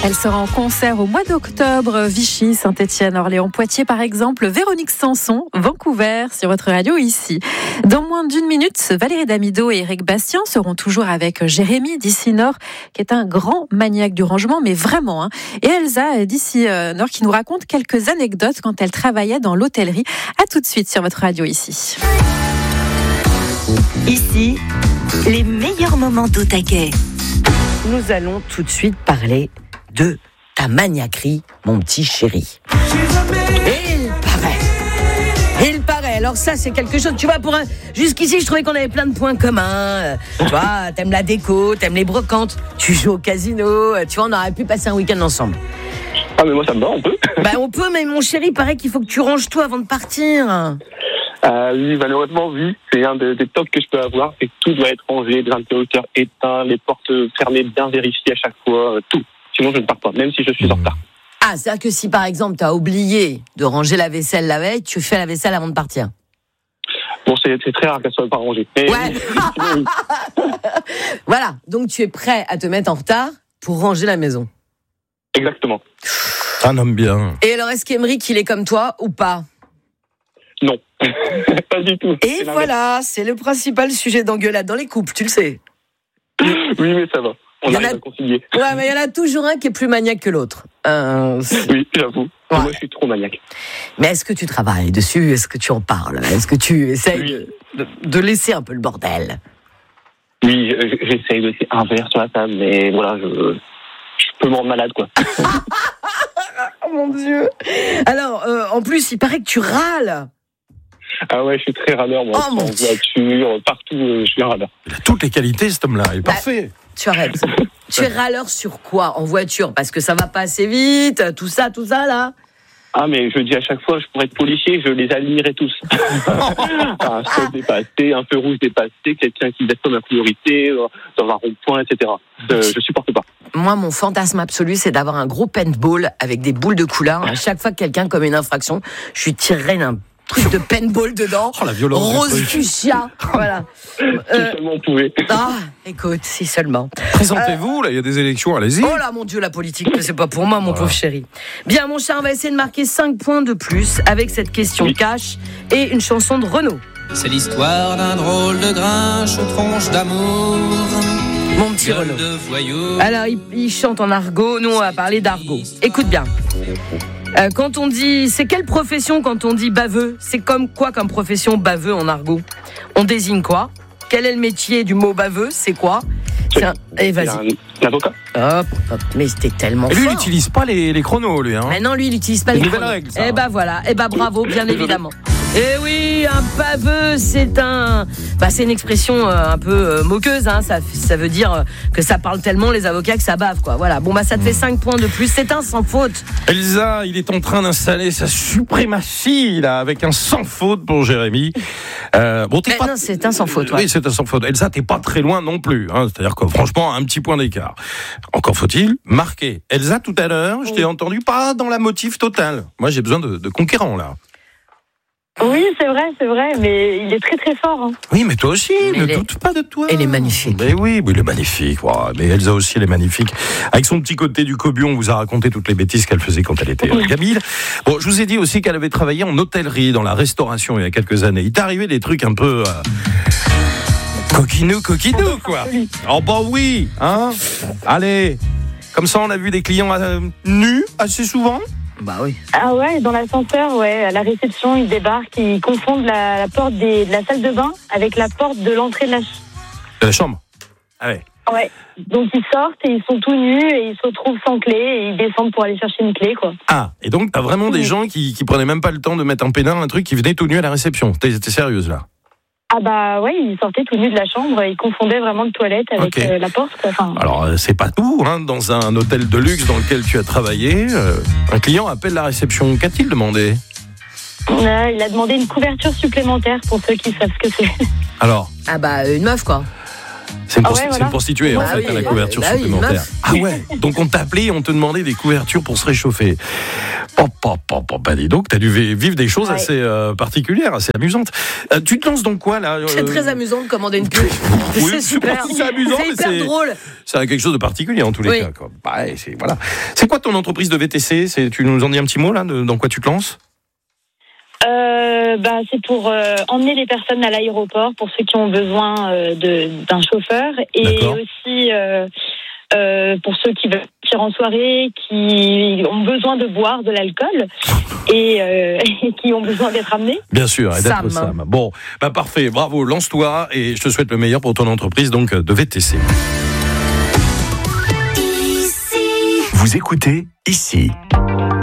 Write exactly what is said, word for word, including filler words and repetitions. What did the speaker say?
Elle sera en concert au mois d'octobre, Vichy, Saint-Étienne, Orléans, Poitiers par exemple, Véronique Sanson, Vancouver, sur votre radio ici. Dans moins d'une minute, Valérie Damido et Éric Bastien seront toujours avec Jérémy d'ici Nord, qui est un grand maniaque du rangement, mais vraiment. Hein. Et Elsa d'ici Nord qui nous raconte quelques anecdotes quand elle travaillait dans l'hôtellerie. À tout de suite sur votre radio ici. Ici, les meilleurs moments d'Otaquet. Nous allons tout de suite parler de ta maniaquerie, mon petit chéri. Et il paraît. Il paraît. Alors ça, c'est quelque chose. Tu vois, pour un... jusqu'ici, je trouvais qu'on avait plein de points communs. Tu vois, t'aimes la déco, t'aimes les brocantes, tu joues au casino. Tu vois, on aurait pu passer un week-end ensemble. Ah mais moi ça me va, on peut. Bah on peut, mais mon chéri, il paraît qu'il faut que tu ranges tout avant de partir. Euh, oui, malheureusement, oui. C'est un des, des tocs que je peux avoir. C'est que tout doit être rangé, les interrupteurs éteints, les portes fermées, bien vérifiées à chaque fois, euh, tout. Sinon, je ne pars pas, même si je suis en retard. Ah, c'est-à-dire que si, par exemple, tu as oublié de ranger la vaisselle la veille, tu fais la vaisselle avant de partir. Bon, c'est, c'est très rare qu'elle soit pas rangée. Mais, ouais. sinon, oui. Voilà, donc tu es prêt à te mettre en retard pour ranger la maison. Exactement. Un homme bien. Et alors, est-ce qu'Émeric, il est comme toi ou pas ? Non, pas du tout. Et c'est voilà, c'est le principal sujet d'engueulade dans les couples, tu le sais. Oui, mais ça va. On arrive a... à concilier. Ouais, mais il y en a toujours un qui est plus maniaque que l'autre. Euh, oui, j'avoue. Ouais. Moi, je suis trop maniaque. Mais est-ce que tu travailles dessus ? Est-ce que tu en parles ? Est-ce que tu essayes oui. de, de laisser un peu le bordel ? Oui, j'essaye de laisser un verre sur la table, mais voilà, je, je peux me rendre malade, quoi. Oh mon Dieu ! Alors, euh, en plus, il paraît que tu râles. Ah ouais, je suis très râleur, moi. Oh, en voiture, partout, euh, je suis un râleur. Il a toutes les qualités, cet homme-là. Il est bah, parfait. Tu arrêtes. Tu es râleur sur quoi ? En voiture ? Parce que ça va pas assez vite, tout ça, tout ça, là ? Ah, mais je dis à chaque fois, je pourrais être policier, je les alignerais tous. Un stop dépassé, un feu rouge dépassé, quelqu'un qui dépasse ma priorité, dans un rond-point, et cetera. Euh, je supporte pas. Moi, mon fantasme absolu, c'est d'avoir un gros paintball avec des boules de couleur. À chaque fois que quelqu'un commet une infraction, je suis tiré d'un truc de paintball dedans. Oh, la violence. Rose fuchsia. Voilà. Si euh, seulement on pouvait. Ah, écoute, si seulement. Présentez-vous, euh, là, il y a des élections, allez-y. Oh là, mon Dieu, la politique, c'est pas pour moi, mon voilà. pauvre chéri. Bien, mon cher, on va essayer de marquer cinq points de plus avec cette question oui. cash et une chanson de Renaud. C'est l'histoire d'un drôle de grinche aux tronches d'amour. Mon petit Renaud. Alors, il, il chante en argot. Nous, on va parler d'argot. Écoute bien. Euh, quand on dit, c'est quelle profession quand on dit baveux ? C'est comme quoi comme profession baveux en argot ? On désigne quoi ? Quel est le métier du mot baveux ? C'est quoi ? C'est un... Eh, vas-y. Un, l'avocat. Hop, hop. Mais c'était tellement Et lui, fort. il n'utilise pas les, les chronos, lui. Hein. Mais non, lui, il n'utilise pas les, les chronos. Règles, ça, eh hein. ben voilà. Eh ben bravo, bien évidemment. Eh oui, un baveux, c'est un, bah c'est une expression euh, un peu euh, moqueuse, hein. Ça, ça veut dire euh, que ça parle tellement les avocats que ça bave, quoi. Voilà. Bon bah ça te fait cinq points de plus. C'est un sans faute. Elsa, il est en train d'installer sa suprématie là avec un sans faute pour Jérémy. Euh, bon, t'es eh pas. Non, c'est un sans faute. Ouais. Oui, c'est un sans faute. Elsa, t'es pas très loin non plus. Hein. C'est-à-dire que franchement, un petit point d'écart. Encore faut-il marquer. Elsa, tout à l'heure, je t'ai entendu pas dans la motive totale. Moi, j'ai besoin de, de conquérants là. Oui, c'est vrai, c'est vrai, mais il est très très fort. Hein. Oui, mais toi aussi, mais ne est... doute pas de toi. Elle est magnifique. Mais oui, oui, elle est magnifique. Ouais. Mais Elsa aussi, elle est magnifique. Avec son petit côté du cobion, on vous a raconté toutes les bêtises qu'elle faisait quand elle était euh, gamine. Bon, je vous ai dit aussi qu'elle avait travaillé en hôtellerie, dans la restauration il y a quelques années. Il t'est arrivé des trucs un peu... Euh... coquinou, coquinou, quoi. Oh bah oui, hein. Allez, comme ça on a vu des clients euh, nus assez souvent. Bah oui. Ah ouais, dans l'ascenseur, ouais, à la réception, ils débarquent, ils confondent la, la porte des, de la salle de bain avec la porte de l'entrée de la, ch- de la chambre. Ah ouais. Ouais. Donc ils sortent et ils sont tout nus et ils se retrouvent sans clé et ils descendent pour aller chercher une clé, quoi. Ah, et donc t'as vraiment des gens qui, qui prenaient même pas le temps de mettre un pénal, un truc, qui venaient tout nus à la réception. T'es, t'es sérieuse là? Ah bah ouais, ils sortaient tout nus de la chambre, ils confondaient vraiment le toilette avec okay. euh, la porte, quoi. Enfin... Alors euh, c'est pas tout, hein. Dans un hôtel de luxe dans lequel tu as travaillé, euh, un client appelle la réception. Qu'a-t-il demandé? euh, Il a demandé une couverture supplémentaire pour ceux qui savent ce que c'est. Alors? Ah bah une meuf, quoi. C'est une, Ah prosti- ouais, c'est voilà. une prostituée, Bah en fait, oui, à la bah couverture oui, supplémentaire. meuf. Ah ouais. Donc, on t'a appelé, on te demandait des couvertures pour se réchauffer. Pop, pop, pop, pop. Bah, dis donc, t'as dû vivre des choses Ouais. assez euh, particulières, assez amusantes. Euh, tu te lances donc quoi, là euh... C'est très amusant de commander une pub. Oui, c'est je sais pas super. si c'est amusant, c'est mais hyper c'est- drôle. C'est quelque chose de particulier, en tous les Oui. cas, quoi. Bah, ouais, c'est, voilà. C'est quoi ton entreprise de V T C? C'est, tu nous en dis un petit mot, là, de, dans quoi tu te lances? Euh, bah, c'est pour euh, emmener les personnes à l'aéroport, pour ceux qui ont besoin euh, de, d'un chauffeur, et D'accord. aussi euh, euh, pour ceux qui veulent partir en soirée, qui ont besoin de boire de l'alcool et, euh, et qui ont besoin d'être amenés. Bien sûr, et d'être Sam. Sam. Bon, bah parfait, bravo, lance-toi et je te souhaite le meilleur pour ton entreprise donc de V T C. Vous écoutez ici.